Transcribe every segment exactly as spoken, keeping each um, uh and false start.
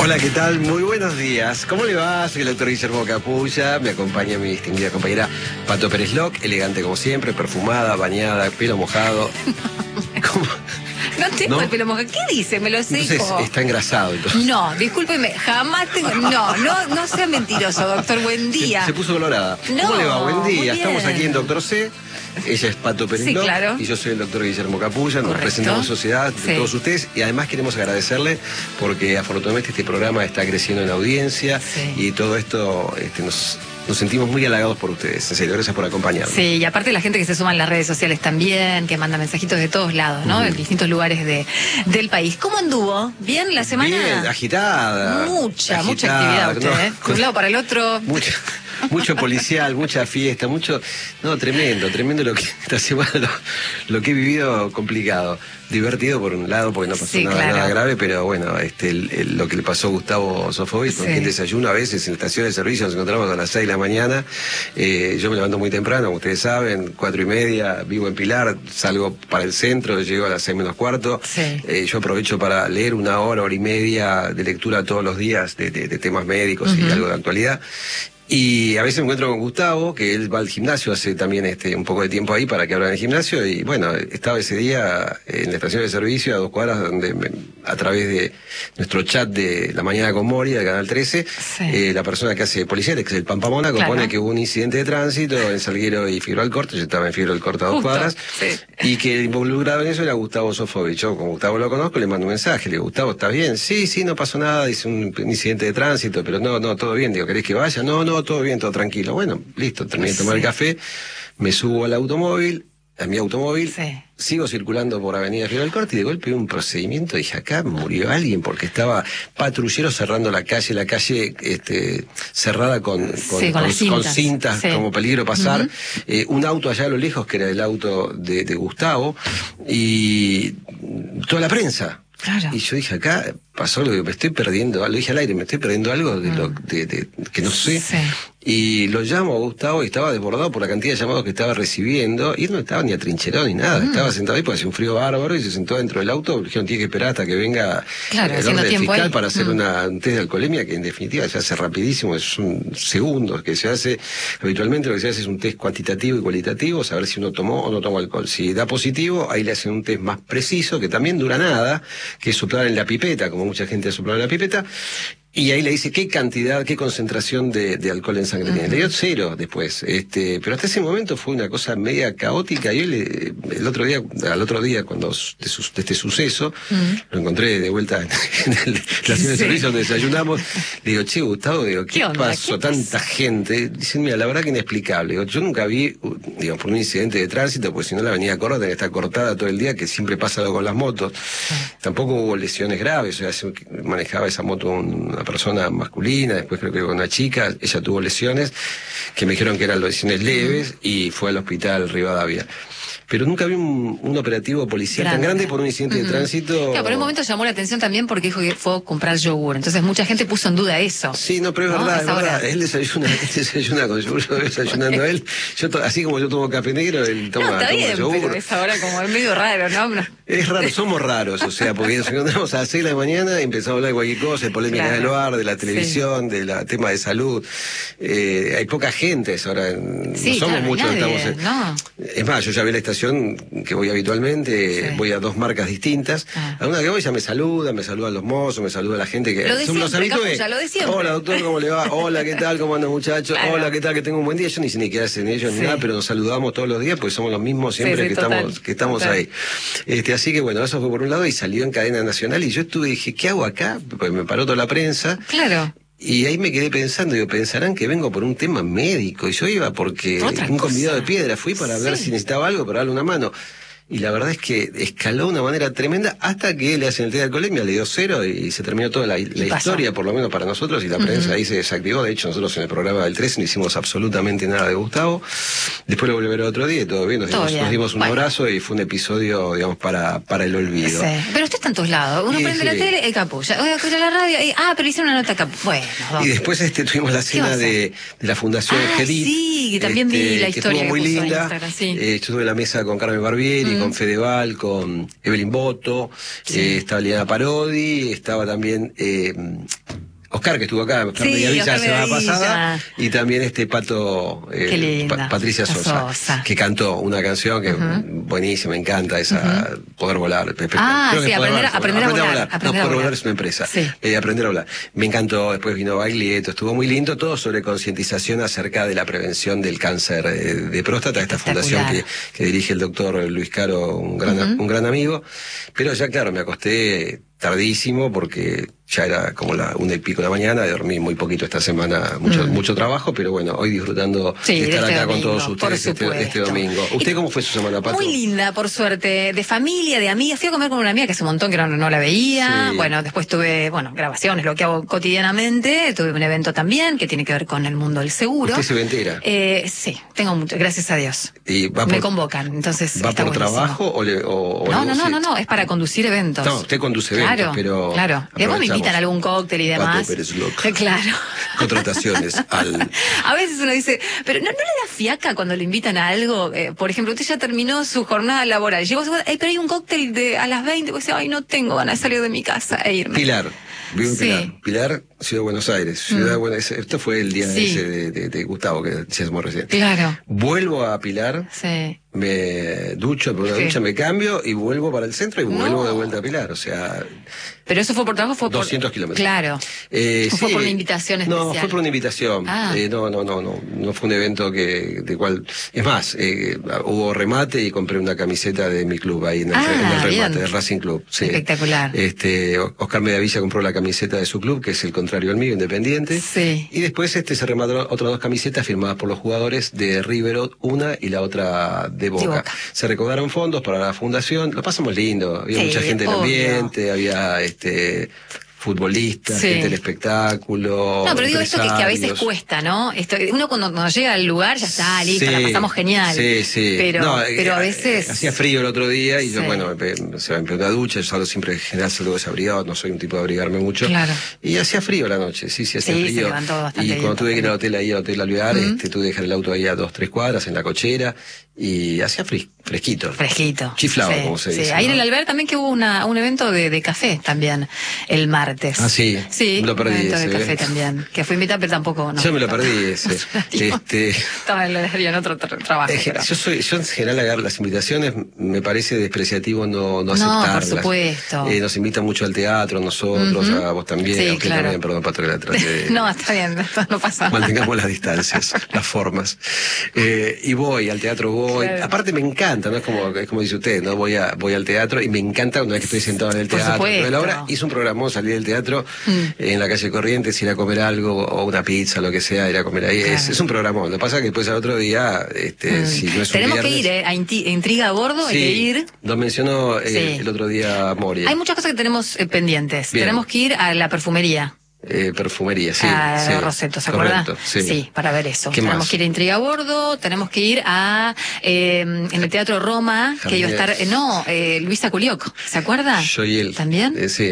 Hola, ¿qué tal? Muy buenos días. ¿Cómo le va? Soy el doctor Guillermo Capulla. Me acompaña mi distinguida compañera Pato Pérez Loc, elegante como siempre, perfumada, bañada, pelo mojado. ¿Cómo? No tengo ¿No? el pelo mojado. ¿Qué dice? Me lo seco. Entonces está engrasado. Entonces. No, discúlpeme, jamás tengo... No, no, no sea mentiroso, doctor. Buen día. Se, se puso colorada. No, ¿Cómo le va? Buen muy día. bien. Estamos aquí en Doctor C. Ella es Pato Pérez Sí, Loc, claro. y yo soy el doctor Guillermo Capulla. Nos Correcto. presentamos sociedad de Sí. todos ustedes y además queremos agradecerle porque afortunadamente este programa está creciendo en audiencia Sí. y todo esto este, nos, nos sentimos muy halagados por ustedes. En serio, gracias por acompañarnos. Sí, y aparte la gente que se suma en las redes sociales también, que manda mensajitos de todos lados, ¿no? Ujú. En distintos lugares de, del país. ¿Cómo anduvo? ¿Bien la semana? Bien, agitada. Mucha, agitada, mucha actividad usted, ¿no? ¿eh? De un lado para el otro. Mucho, mucho policial, mucha fiesta, mucho... No, tremendo, tremendo lo que esta semana lo, lo que he vivido complicado. Divertido por un lado, porque no pasó Sí, nada, claro. nada grave, pero bueno, este el, el- lo que le pasó a Gustavo Sofovich, con Sí. quien desayuno a veces en la estación de servicio, nos encontramos a las seis de la mañana. Eh, yo me levanto muy temprano, como ustedes saben, cuatro y media, vivo en Pilar, salgo para el centro, llego a las seis menos cuarto. Sí. Eh, yo aprovecho para leer una hora, hora y media de lectura todos los días de, de- de temas médicos y Ujú. algo de actualidad. Y a veces me encuentro con Gustavo, que él va al gimnasio hace también este un poco de tiempo ahí para que abran el gimnasio. Y bueno, estaba ese día en la estación de servicio a dos cuadras, donde me- a través de nuestro chat de La Mañana con Mori, del Canal trece, Sí. eh, la persona que hace policiales, que es el Pampa Mónaco, Claro. pone que hubo un incidente de tránsito en Salguero y Figueroa Alcorta. Yo estaba en Figueroa Alcorta a dos Justo, cuadras. sí. Y que el involucrado en eso era Gustavo Sofovich. Yo, como Gustavo lo conozco, le mando un mensaje. Le digo, Gustavo, ¿estás bien? Sí, sí, no pasó nada. Dice un, un incidente de tránsito, pero no, no, todo bien. Digo, ¿querés que vaya? No, no, todo bien, todo tranquilo. Bueno, listo, terminé de tomar el Sí. café, me subo al automóvil, a mi automóvil, Sí. sigo circulando por Avenida Figueroa Alcorta y de golpe un procedimiento. Dije, acá murió alguien porque estaba patrullero cerrando la calle, la calle este, cerrada con, con, Sí, con las con cintas. cintas, Sí. como peligro pasar. Ujú. Eh, un auto allá a lo lejos, que era el auto de, de Gustavo, y toda la prensa. Claro. Y yo dije, acá pasó algo, me estoy perdiendo, lo dije al aire, me estoy perdiendo algo de lo de, de- que no sé. Sí. Y lo llamo a Gustavo y estaba desbordado por la cantidad de llamados que estaba recibiendo. Y él no estaba ni atrincherado ni nada, estaba sentado ahí porque hacía un frío bárbaro y se sentó dentro del auto. Dijeron, tiene que esperar hasta que venga Claro, el haciendo orden tiempo fiscal ahí. para hacer Mm. una, un test de alcoholemia, que en definitiva se hace rapidísimo, es un segundos que se hace. Habitualmente lo que se hace es un test cuantitativo y cualitativo, saber si uno tomó o no tomó alcohol. Si da positivo, ahí le hacen un test más preciso, que también dura nada, que es soplar en la pipeta, como mucha gente ha soplado en la pipeta. Y ahí le dice qué cantidad, qué concentración de, de alcohol en sangre tiene. Le dio cero después. Este, pero hasta ese momento fue una cosa media caótica. Y él, eh, el otro día, al otro día, cuando s- de, sus- de este suceso, lo encontré de vuelta en, en el- la estación de Sí. servicio donde desayunamos. Le digo, che, Gustavo, digo, ¿qué, ¿Qué onda? pasó? ¿Qué pasó? Tanta gente. Dicen, mira, la verdad que inexplicable. Digo, yo nunca vi, uh, digamos, por un incidente de tránsito, pues si no la avenida Córdoba tenía que estar cortada todo el día, que siempre pasa algo con las motos. Tampoco hubo lesiones graves, o sea, se- manejaba esa moto una persona masculina, después creo que con una chica, ella tuvo lesiones que me dijeron que eran lesiones leves y fue al hospital Rivadavia. Pero nunca vi un, un operativo policial tan Grande. grande por un incidente de tránsito. Claro, por un momento llamó la atención también porque dijo que fue a comprar yogur. Entonces mucha gente puso en duda eso. Sí, no, pero es ¿No? verdad, A es esa verdad. hora. Él desayuna, él desayuna con yogur, yo desayunando a él. Yo to- así como yo tomo café negro, él toma, No, está toma bien, yogur. pero esa hora como es medio raro, ¿no? No. Es raro, somos raros, o sea, porque nos encontramos a las seis de la mañana y empezamos a hablar de cualquier cosa, de polémica Claro. del bar, de la Sí. televisión, de la tema de salud. Eh, hay poca gente, es ahora, no Sí, somos claro, muchos, nadie, estamos en- no. Es más, yo ya vi la estación que voy habitualmente, Sí. voy a dos marcas distintas. Ah. A una que voy ya me saluda, me saludan los mozos, me saluda la gente que Lo de son los siempre, habitués. Capulla, lo de siempre. Hola doctor, ¿cómo le va? Hola, ¿qué tal? ¿Cómo andan muchachos? Claro. Hola, ¿qué tal? Que tengo un buen día. Yo ni sé ni qué hacen ellos Sí. ni nada, pero nos saludamos todos los días porque somos los mismos siempre Sí, sí, que, total, estamos, que estamos total. ahí. Este, así que bueno, eso fue por un lado y salió en cadena nacional y yo estuve y dije, ¿qué hago acá? Pues me paró toda la prensa. Claro. Y ahí me quedé pensando, digo, pensarán que vengo por un tema médico. Y yo iba porque Otra un cosa. convidado de piedra, fui para ver Sí. si necesitaba algo, para darle una mano. Y la verdad es que escaló de una manera tremenda hasta que le hacen el test de alcoholemia, le dio cero y se terminó toda la, la pasó. historia, por lo menos para nosotros, y la prensa ahí se desactivó. De hecho, nosotros en el programa del trece no hicimos absolutamente nada de Gustavo. Después lo volví a ver otro día y todo bien, nos Todo dimos, bien. nos dimos un Bueno. abrazo y fue un episodio, digamos, para, para el olvido. Sí. Pero usted está en todos lados. Uno Y prende la sí. tele, el Capulla. Oye, escucha la radio. y- ah, pero hicieron una nota Capulla. Bueno, Y doctor. después este tuvimos la ¿Qué va cena a hacer? de, de la Fundación Ah, Gelit. sí, que también vi la que historia estuvo muy que puso en linda. Instagram, sí. Eh, yo tuve la mesa con Carmen Barbieri, Mm. con Fedeval, con Evelyn Boto, Sí. eh, estaba Liana Parodi, estaba también eh, Oscar, que estuvo acá, Oscar Sí, Mediavilla la Oscar semana Mediavilla. pasada, y también este Pato, eh, Qué linda, Pa- Patricia la Sosa, Sosa. que cantó una canción que Ujú. buenísima, me encanta, esa Poder Volar. Pe- pe- Ah, creo que sí, Poder aprender a- Volar, aprender a volar, No, aprender a Poder volar. Volar es una empresa. Sí. Eh, aprender a hablar. Me encantó, después vino Baglietto, estuvo muy lindo, todo sobre concientización acerca de la prevención del cáncer eh, de próstata, esta fundación que, que dirige el doctor Luis Caro, un gran, Ujú. un gran amigo. Pero ya, claro, me acosté tardísimo porque ya era como la una y pico de la mañana, dormí muy poquito esta semana, mucho, Mm. mucho trabajo, pero bueno, hoy disfrutando Sí, de de estar este acá domingo, con todos por ustedes este, supuesto. este domingo. ¿Usted Y- cómo fue su semana, Pato? Muy linda, por suerte, de familia, de amigas. Fui a comer con una amiga que hace un montón que no, no la veía. Sí. Bueno, después tuve, bueno, grabaciones, lo que hago cotidianamente. Tuve un evento también que tiene que ver con el mundo del seguro. ¿Usted se ventera? Eh, sí, tengo mucho, gracias a Dios. ¿Y va Me por, convocan, entonces va está por buenísimo. trabajo o, le, o, o No, no, negocio? no, no, no, es para conducir eventos. No, usted conduce eventos, claro, pero Claro, y después me invitan a aprovechamos. algún cóctel y demás. Pato Pérez Loc. Claro. Contrataciones al... A veces uno dice, pero ¿no, no le da fiaca cuando le invitan a algo? Eh, por ejemplo, usted ya terminó su jornada laboral. Llegó a su casa, "Ey, pero hay un cóctel de, a las veinte. Pues dice, ay, no tengo ganas de salir de mi casa e irme. Pilar. Vivo en Sí. Pilar. Pilar, Ciudad de Buenos Aires. Ciudad de Mm. Buenos Aires. Esto fue el día Sí. ese de, de, de Gustavo, que decíamos recién. Claro. Vuelvo a Pilar, Sí. me ducho, por una Sí. ducha me cambio y vuelvo para el centro y No. vuelvo de vuelta a Pilar. O sea, Pero eso fue por trabajo, fue por... doscientos kilómetros. Claro. Eh, ¿O fue sí. por una invitación especial? No, fue por una invitación. Ah. Eh, no, no, no, no, no fue un evento que, de cual, es más, eh, hubo remate y compré una camiseta de mi club ahí en el, Ah, en el remate, bien. del Racing Club. Sí. Espectacular. Este, Oscar Mediavilla compró la camiseta de su club, que es el contrario al mío, Independiente. Sí. Y después este se remató otras dos camisetas firmadas por los jugadores de River, una y la otra de Boca. De Boca. Se recaudaron fondos para la fundación, lo pasamos lindo, había Sí, mucha gente en el obvio. ambiente, había este futbolistas, Sí. gente del espectáculo. No, pero digo esto que, que a veces empresarios. cuesta, ¿no? Esto, uno cuando, cuando llega al lugar ya está, listo, Sí, la pasamos genial. Sí, sí. Pero, No, eh, pero a eh, veces... hacía frío el otro día y yo, Sí. bueno, me, pe- se me empezó una ducha, yo salgo siempre en general salgo desabrigado, no soy un tipo de abrigarme mucho. Claro. Y hacía frío la noche, sí, sí, hacía Sí, se frío. levantó bastante y bien cuando tuve que ir al también. hotel ahí, al hotel Alvear, Mm. este, tuve que dejar el auto ahí a dos, tres cuadras en la cochera y hacía fri- fresquito. Fresquito. Chiflado, Sí, como se sí. dice. Ahí en ¿no? el Alvear también que hubo una, un evento de, de café también, el martes. Ah, sí. Sí, Lo perdí un evento ese, de café ¿eh? también, que fue invitada, pero tampoco... No, Yo me lo no, perdí ese. Digo, este... Estaba en el horario en otro tra- trabajo. Es que pero- yo soy, yo en general agarro las invitaciones, me parece despreciativo no, no No, por aceptarlas. supuesto. Eh, nos invitan mucho al teatro, nosotros, Ujú. a vos también, Sí, a usted claro. también, perdón, Pato, que la traté de- No, está bien, no pasa nada. Mantengamos las distancias, las formas. Eh, y voy, al teatro voy. Claro. Aparte me encanta, ¿no? Es como, es como dice usted, ¿no? Voy a, voy al teatro y me encanta una vez que estoy sentado en el Por teatro. supuesto. Pero ahora hice un programón, salí del teatro Mm. eh, en la calle Corrientes, ir a comer algo, o una pizza, lo que sea, ir a comer ahí. Es, Claro. es un programón. Lo que pasa es que después al otro día, este, Mm. si no es un Tenemos que viernes- ir, ¿eh? A Inti- Intriga a bordo, hay Sí, que ir. lo mencionó eh, Sí. el otro día Moria. Hay muchas cosas que tenemos eh, pendientes. Bien. Tenemos que ir a la perfumería. Eh, perfumería, sí. a sí. Roseto, ¿se acuerda? Correcto, sí. para ver eso. ¿Qué tenemos más? que ir a Intriga a bordo, tenemos que ir a eh, en el Teatro Roma, que iba a estar, eh, no, eh, Luisa Culioc, ¿se acuerda? Yo y él. ¿También? Eh, sí.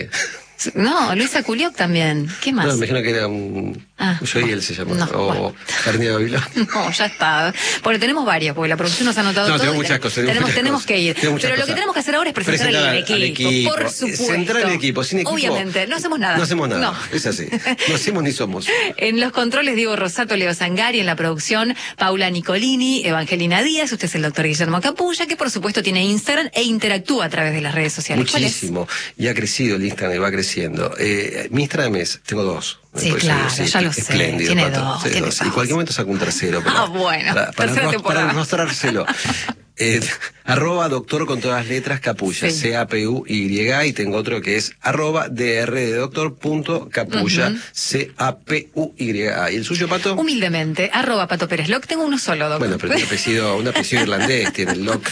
No, Luisa Culioc también. ¿Qué más? No, me imagino que era un... Ah, Yo y él se llama. no, o bueno. Carne de Babilonia. No, ya está. Porque tenemos varios, porque la producción nos ha anotado No, todo. tengo y muchas te- cosas. tengo Tenemos, muchas tenemos cosas, que ir. tengo muchas Pero lo que cosas. tenemos que hacer ahora es presentar, Presentar al, al- al equipo, equipo. por Eh, supuesto. centrar el equipo. Sin equipo. Obviamente, no hacemos nada. No hacemos nada. No. Es así. No hacemos ni somos. En los controles, Diego Rosato, Leo Zangari, en la producción, Paula Nicolini, Evangelina Díaz, usted es el doctor Guillermo Capulla, que por supuesto tiene Instagram e interactúa a través de las redes sociales. ¿Cuál es? Muchísimo. Y ha crecido el Instagram y va creciendo. Eh, mi Instagram es, tengo dos. Sí, Por eso claro, digo, ya lo sé. Espléndido, Tiene Pato. dos, Sí, ¿qué le dos. Y pasa? en cualquier momento saco un tercero. Para, Ah, bueno, Para, para, tercera mos- temporada. para mostrárselo. Eh, arroba doctor con todas las letras capulla, Sí. C A P U Y, y tengo otro que es arroba dr de doctor punto capulla, Ujú. C A P U Y. ¿Y el suyo, Pato? Humildemente, arroba Pato Pérez Loc, tengo uno solo, doctor. Bueno, pero un apellido, un apellido irlandés, tiene el lock.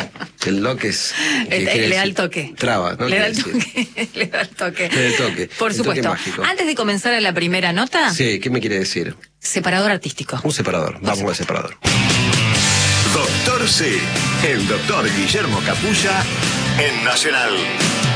El lock es... que El- quiere le da decir- el toque. Traba, ¿no? Le da el Quiere decir. toque. Le da el toque. Le da el toque. Por El supuesto. toque mágico. Antes de comenzar a la primera nota, Sí, ¿qué me quiere decir? separador artístico. Un separador. Vamos al separador. Doctor C, el doctor Guillermo Capulla en Nacional.